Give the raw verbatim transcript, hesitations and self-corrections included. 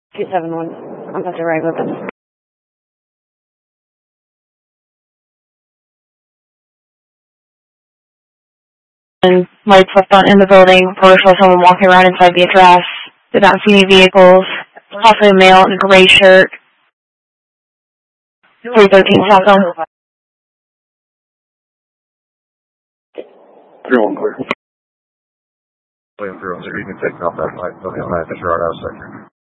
two seven one. I'm about to arrive with them. And lights left on in the building. Reporter saw someone walking around inside the address. Did not see any vehicles. Possibly a male in a gray shirt. three thirteen South Elm. three one clear. William Girls, you can take off that light. Okay, I'm at the Gerard House sector.